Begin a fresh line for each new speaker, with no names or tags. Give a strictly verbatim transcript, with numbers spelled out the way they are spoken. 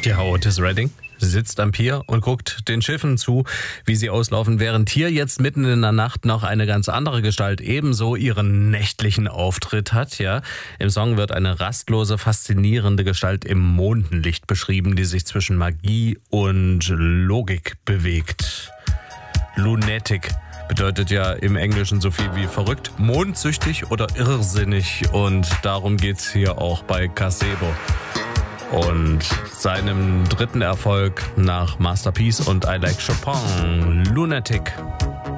Ja, Otis Redding sitzt am Pier und guckt den Schiffen zu, wie sie auslaufen, während hier jetzt mitten in der Nacht noch eine ganz andere Gestalt ebenso ihren nächtlichen Auftritt hat. Ja, im Song wird eine rastlose, faszinierende Gestalt im Mondenlicht beschrieben, die sich zwischen Magie und Logik bewegt. Lunatic bedeutet ja im Englischen so viel wie verrückt, mondsüchtig oder irrsinnig, und darum geht's hier auch bei Casebo. Und seinem dritten Erfolg nach Masterpiece und I Like Chopin, Lunatic.